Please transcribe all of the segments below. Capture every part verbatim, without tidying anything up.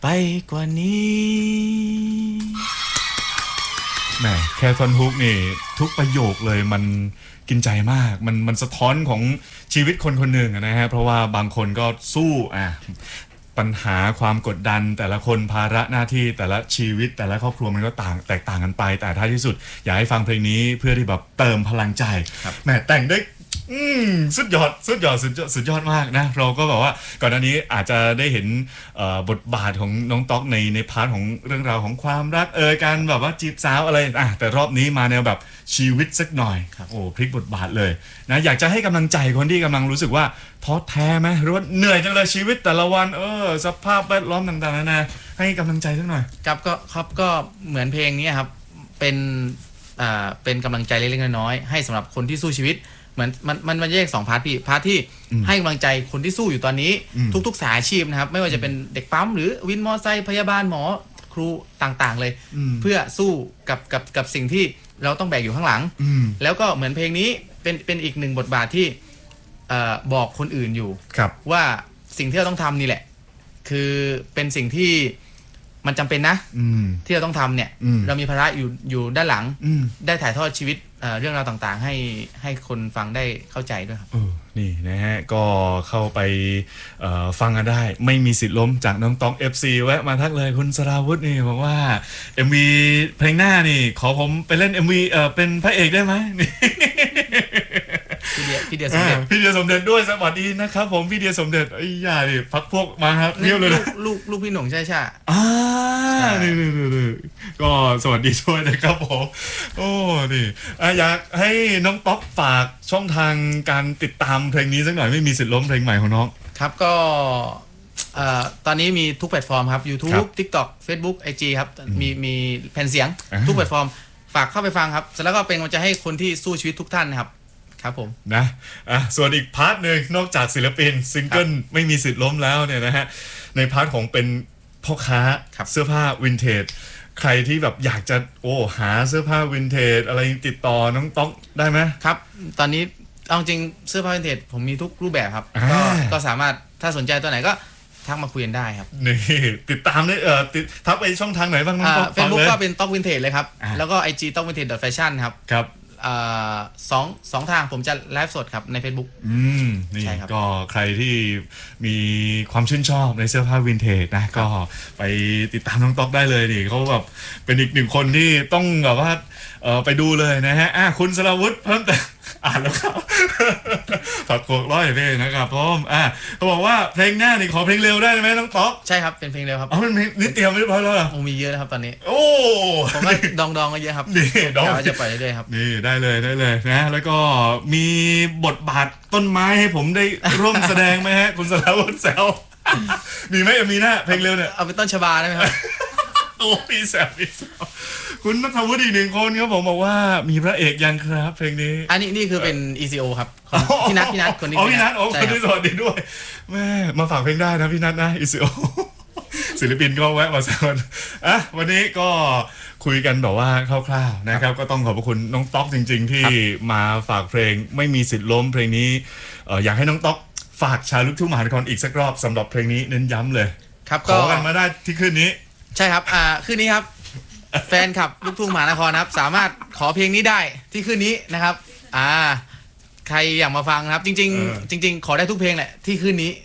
ไปกว่านี้แหมแค่ท่อนฮุกนี่ทุกประโยคเลยมันกินใจมากมันมันสะท้อนของชีวิตคนคนหนึ่งนะฮะเพราะว่าบางคนก็สู้อ่ะปัญหาความกดดันแต่ละคนภาระหน้าที่แต่ละชีวิตแต่ละครอบครัวมันก็ต่างแตกต่างกันไปแต่ท้ายที่สุดอยากให้ฟังเพลงนี้เพื่อที่แบบเติมพลังใจแหมแต่งได้อืมสุดยอดสุดยอดสุดยอดสุดยอดมากนะเราก็แบบว่าก่อนหน้านี้อาจจะได้เห็นบทบาทของน้องต๊อกในในพาร์ทของเรื่องราวของความรักเออการแบบว่าจีบสาวอะไรอ่ะแต่รอบนี้มาแนวแบบชีวิตสักหน่อยโอ้พลิกบทบาทเลยนะอยากจะให้กำลังใจคนที่กำลังรู้สึกว่าท้อแท้ไหมหรือว่าเหนื่อยจังเลยชีวิตแต่ละวันเออสภาพแวดล้อมต่างๆนานาให้กำลังใจสักหน่อยครับก็ครับก็เหมือนเพลงนี้ครับเป็นอ่าเป็นกำลังใจเล็กๆน้อยๆให้สำหรับคนที่สู้ชีวิตเหมือนมันมันมันแยกสองพาร์ทพี่พาร์ทที่ให้กำลังใจคนที่สู้อยู่ตอนนี้ทุกๆสายอาชีพนะครับไม่ว่าจะเป็นเด็กปั๊มหรือวินมอเตอร์ไซค์พยาบาลหมอครูต่างๆเลยเพื่อสู้กับกับกับสิ่งที่เราต้องแบกอยู่ข้างหลังแล้วก็เหมือนเพลงนี้เป็นเป็นอีกหนึ่งบทบาทที่บอกคนอื่นอยู่ว่าสิ่งที่เราต้องทำนี่แหละคือเป็นสิ่งที่มันจำเป็นนะที่เราต้องทำเนี่ยเรามีภาระอยู่อยู่ด้านหลังได้ถ่ายทอดชีวิตเรื่องราวต่างๆให้ให้คนฟังได้เข้าใจด้วยครับนี่นะฮะก็เข้าไปฟังกันได้ไม่มีสิทธิ์ล้มจากน้องต๊อก เอฟ ซี แวะมาทักเลยคุณสราวุธนี่บอกว่า เอ็ม วี เพลงหน้านี่ขอผมไปเล่น เอ็ม วี เอ่อเป็นพระเอกได้ไหมนี่พี่เดียพี่เดียสมเด็จพี่เดียสมเด็จด้วยสวัสดีนะครับผมพี่เดียสมเด็จไอ้ยาดิพักพวกมาครับเรียบเลยลูกลูกพี่หนุ่มใช่ใช่อ่านี่นี่ก็สวัสดีช่วยนะครับผมโอ้นี่อยากให้น้องต๊อกฝากช่องทางการติดตามเพลงนี้สักหน่อยไม่มีสิทธิ์ล้มเพลงใหม่ของน้องครับก็ตอนนี้มีทุกแพลตฟอร์มครับ YouTube TikTok Facebook ไอ จี ครับมีมีแผ่นเสียงทุกแพลตฟอร์มฝากเข้าไปฟังครับแล้วก็เป็นกำลังใจให้คนที่สู้ชีวิตทุกท่านนะครับครับผมนะอ่ะส่วนอีกพาร์ทหนึ่งนอกจากศิลปินซิงเกิลไม่มีสิทธิ์ล้มแล้วเนี่ยนะฮะในพาร์ทของเป็นพ่อค้าเสื้อผ้าวินเทจใครที่แบบอยากจะโอ้หาเสื้อผ้าวินเทจอะไรติดต่อน้องต๊อกได้ไหมครับตอนนี้เอาจริงเสื้อผ้าวินเทจผมมีทุกรูปแบบครับก็ก็สามารถถ้าสนใจตัวไหนก็ทักมาคุยกันได้ครับนี่ติดตามได้เออติดทักไปช่องทางไหนบ้างน้องต๊อกเฟซบุ๊กก็เป็นต๊อกวินเทจเลยครับแล้วก็ ไอ จี ต๊อกวินเทจ .fashion ครับครับสองสองทางผมจะไลฟ์สดครับใน Facebook อืมนี่ก็ใครที่มีความชื่นชอบในเสื้อผ้าวินเทจนะก็ไปติดตามน้องต๊อกได้เลยนี่เขาแบบเป็นอีกหนึ่งคนที่ต้องแบบว่าเออไปดูเลยนะฮะอ่ะคุณสราวุธเพิ่มแต่อ่านแล้วครับผักโขกร้อยเพลงนะครับพร้อมอ่ะเขาบอกว่าเพลงหน้านี่ขอเพลงเร็วได้ไหมน้องต๊อกใช่ครับเป็นเพลงเร็วครับอ๋อมันนี่เตรียมไม่พอแล้วเหรอโอ้มีเยอะนะครับตอนนี้โอ้ผมก็ดองดองก็เยอะครับนี่ดองจะปล่อยได้ครับนี่ได้เลยได้เลยนะแล้วก็มีบทบาทต้นไม้ให้ผมได้ร่วมแสดงไหมฮะคุณสราวุธแซวมีไหมมีหน้าเพลงเร็วเนี่ยเอาเป็นต้นฉบับได้ไหมครับโอ้พี่แซวพี่แซวคุณณัฐวุฒิอีกหนึ่งคนครับผมบอกว่ามีพระเอกยังครับเพลงนี้อันนี้นี่คือเป็น อี ซี โอ ครับพี่นัทพี่นัทคนนี้อ๋อพี่นัทโอ้คนที่สวัสดีด้วยแม่มาฝากเพลงได้นะพี่นัทนะ อี ซี โอ ศิลปินก็แวะมาแซวอ่ะวันนี้ก็คุยกันแบบว่าคร่าวๆนะครับก็ต้องขอบคุณน้องต๊อกจริงๆที่มาฝากเพลงไม่มีสิทธิ์ล้มเพลงนี้อยากให้น้องต๊อกฝากชาวลูกทุ่งมหานครอีกสักรอบสำหรับเพลงนี้เน้นย้ำเลยครับขอกันมาได้ที่คืนนี้ใช่ครับอ่าคืนนี้ครับแฟนคลับลูกทุ่งมหานครนะครับสามารถขอเพลงนี้ได้ที่คืนนี้นะครับอ่าใครอยากมาฟังนะครับจริงๆจริงๆขอได้ทุกเพลงแหละที่คืนนี้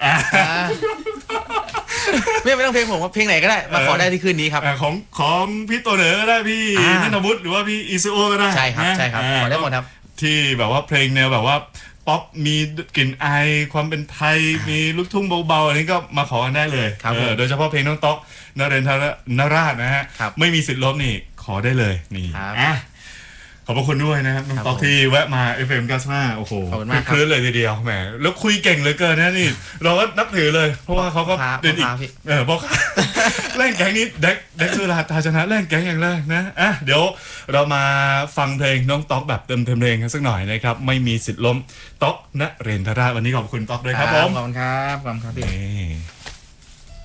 ไม่ไม่ต้องเพลงผมว่าเพลงไหนก็ได้มาขอได้ที่คืนนี้ครับของของพี่ตัวเหนือก็ได้พี่ณัฐวุฒิหรือว่าพี่อีซูโอก็ได้ใช่ครับใช่ครับขอได้หมดครับที่แบบว่าเพลงแนวแบบว่าป๊อปมีกลิ่นอายความเป็นไทยมีลูกทุ่งเบาๆอันนี้ก็มาขอกันได้เลยโดยเฉพาะเพลงน้องต๊อกนเรนทรนราชนะฮะไม่มีสิทธิ์ลบนี่ขอได้เลยนี่อ่ะขอบพระคุณด้วยนะครับน้องต๊อกที่แวะมา เอฟ เอ็ม เก้าสิบห้าโอ้โหคลื่นเลยทีเดียวแหมแล้วคุยเก่งเหลือเกินนะนี่เราก็นับถือเลยเพราะว่าเขาก็เดินอีกเออบอกเล่นแก๊งนี้เด็กเด็กสุราตาชนะเล่นแก๊งอย่างแรกนะอ่ะเดี๋ยวเรามาฟังเพลงน้องต๊อกแบบเต็มเพลงกันสักหน่อยนะครับไม่มีสิทธิ์ล้มต๊อกนเรนทรราชวันนี้ขอบคุณต๊อกด้วยครับผมขอบคุณครับขอบคุณครับพี่